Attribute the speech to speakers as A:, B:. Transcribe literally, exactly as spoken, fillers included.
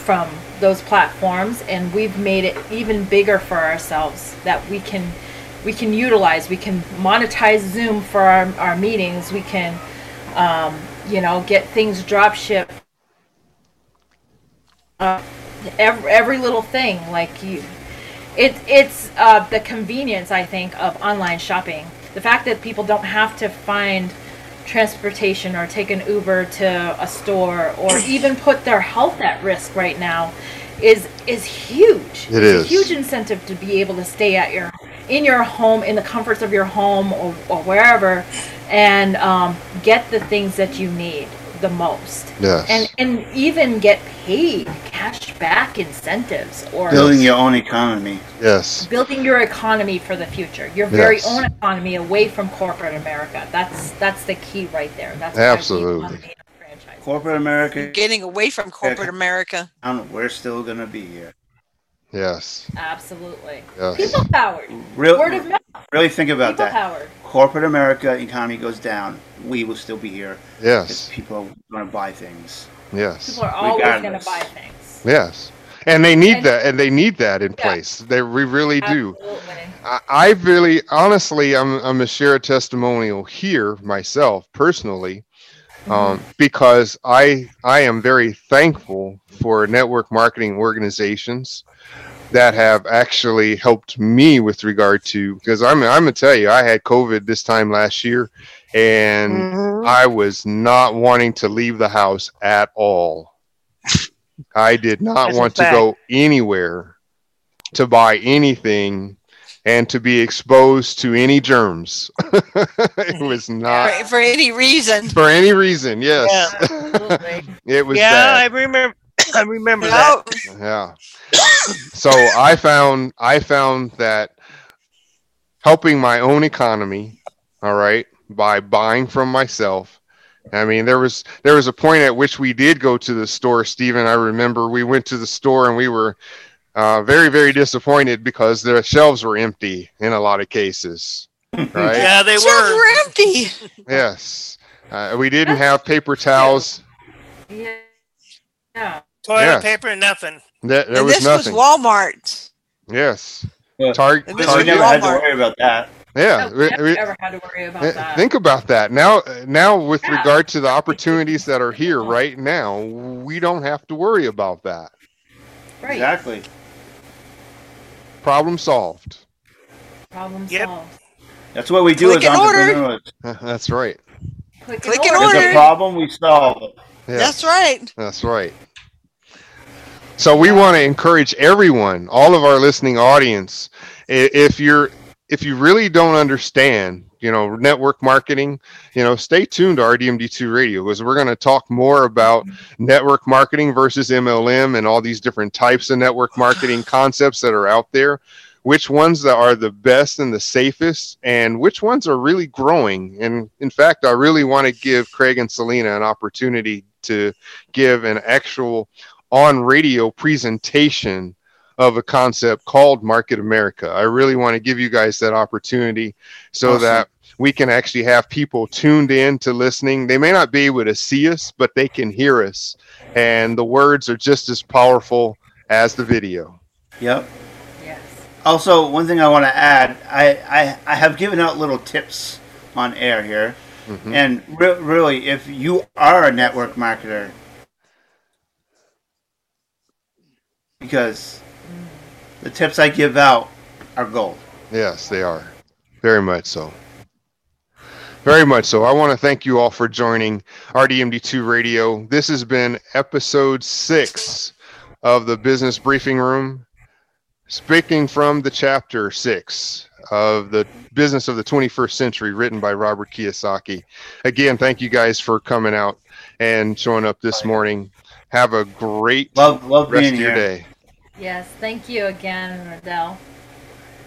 A: from those platforms, and we've made it even bigger for ourselves that we can we can utilize. We can monetize Zoom for our, our meetings. We can, um, you know, get things drop shipped. Uh, every, every little thing, like you, it, it's uh, the convenience, I think, of online shopping. The fact that people don't have to find transportation or take an Uber to a store or even put their health at risk right now is is huge.
B: It
A: it's
B: is
A: a huge incentive to be able to stay at your in your home, in the comforts of your home or, or wherever, and um, get the things that you need the most.
B: Yes.
A: And and even get paid cash back incentives or
C: building your own economy.
B: Yes.
A: Building your economy for the future. Your very
B: Yes.
A: own economy away from corporate America. That's that's the key right there. That's
B: Absolutely.
A: why we want to be a franchise.
C: Corporate America,
D: Getting away from corporate America.
C: we're still going to be here.
B: Yes.
A: Absolutely.
B: Yes.
A: People powered.
C: Real,
A: Word of mouth.
C: really think about
A: People
C: that.
A: powered.
C: Corporate America economy goes down, we will still be here. Because
B: Yes.
C: people are going to buy things.
B: Yes.
A: People are always going to
C: Regardless.
A: buy things.
B: Yes. And they need
A: And-
B: that, and they need that in
A: Yeah.
B: place. They we really do.
A: Absolutely.
B: I, I really, honestly, I'm I'm a share a testimonial here myself personally, um, because I I am very thankful for network marketing organizations that have actually helped me with regard to, because I'm I'm gonna tell you, I had COVID this time last year, and
D: Mhm.
B: I was not wanting to leave the house at all. I did not
D: That's a
B: want to
D: fact.
B: go anywhere to buy anything and to be exposed to any germs. It was not
D: For, for any reason.
B: for any reason. Yes.
A: Absolutely.
B: It was
E: Yeah, I
B: bad.
E: remember. I remember that.
D: No.
B: Yeah. So I found I found that helping my own economy, all right, by buying from myself. I mean, there was there was a point at which we did go to the store, Stephen. I remember we went to the store and we were uh, very, very disappointed because the shelves were empty in a lot of cases. Right?
E: Yeah, they
D: Shelves
E: were.
D: were empty.
B: Yes. Uh, we didn't have paper towels.
A: Yeah. Yeah.
E: Toilet
B: Yeah.
E: paper, nothing.
B: There, there
D: And
B: was
D: this
B: nothing.
D: was Walmart.
B: Yes.
C: But
B: Tar-
D: And
C: we
D: this
B: Target.
D: was
C: never had to
D: Walmart.
C: worry about that.
B: Yeah.
A: No,
B: we-
A: never
B: we-
A: ever had to worry about
B: Th-
A: that.
B: Think about that. Now, now with
A: Yeah.
B: regard to the opportunities that are here right now, we don't have to worry about that.
A: Right.
C: Exactly.
B: Problem solved.
A: Problem
E: Yep.
A: solved.
C: That's what we do
D: Click
C: as
D: and order.
C: entrepreneurs.
B: That's right.
A: Click,
D: Click
A: and
D: and
A: order.
C: There's
D: order.
C: a problem, we solve it.
B: Yeah,
D: That's right.
B: that's right. So we want to encourage everyone, all of our listening audience, i- if you're if you really don't understand, you know, network marketing, you know, stay tuned to R D M D two Radio, because we're going to talk more about network marketing versus M L M and all these different types of network marketing concepts that are out there, which ones that are the best and the safest, and which ones are really growing. And in fact, I really want to give Craig and Selena an opportunity to give an actual on radio presentation of a concept called Market America. I really want to give you guys that opportunity so
C: Awesome.
B: that we can actually have people tuned in to listening. They may not be able to see us, but they can hear us. And the words are just as powerful as the video.
C: Yep.
A: Yes.
C: Also, one thing I want to add, I, I, I have given out little tips on air here.
B: Mhm.
C: And re- really, if you are a network marketer, because the tips I give out are gold.
B: Yes, they are. Very much so. Very much so. I want to thank you all for joining R D M D two Radio. This has been episode six of the Business Briefing Room, speaking from the chapter six of the Business of the twenty-first Century, written by Robert Kiyosaki. Again, thank you guys for coming out and showing up this morning. Have a great
C: Love, love
B: rest
C: being
B: of your
C: here.
B: day.
A: Yes. Thank you again, Adele.